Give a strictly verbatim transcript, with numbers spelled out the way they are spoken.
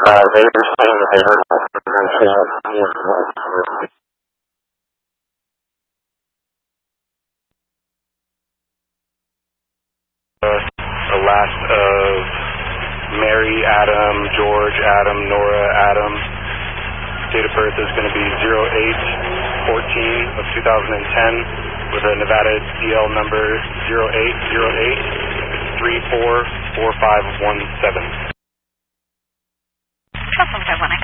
Uh, they were saying that they heard uh, the last of Mary, Adam, George, Adam, Nora, Adam. Date of birth is going to be zero eight fourteen of two thousand ten with a Nevada D L number zero eight zero eight three four four five one seven. Custom five one nine.